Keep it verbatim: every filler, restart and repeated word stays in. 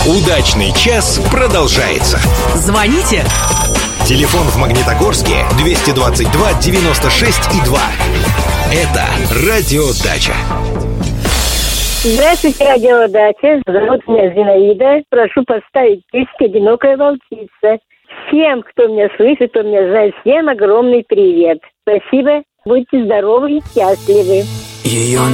Удачный час продолжается. Звоните. Телефон в Магнитогорске двести двадцать два девяносто шесть и два. Это Радио Дача. Здравствуйте, Радио Дача. Зовут меня Зинаида. Прошу поставить песню «Одинокая волчица». Всем, кто меня слышит, кто меня знает, всем огромный привет. Спасибо. Будьте здоровы и счастливы. Ее